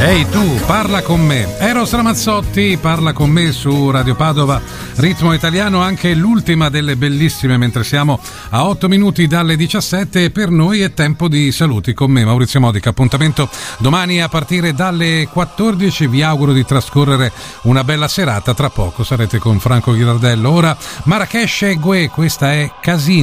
Ehi tu, parla con me. Eros Ramazzotti parla con me su Radio Padova, ritmo italiano, anche l'ultima delle bellissime, mentre siamo a 8 minuti dalle 17 e per noi è tempo di saluti con me, Maurizio Modica. Appuntamento domani a partire dalle 14, vi auguro di trascorrere una bella serata, tra poco sarete con Franco Ghirardello. Ora Marrakesh e Gue, questa è Casino.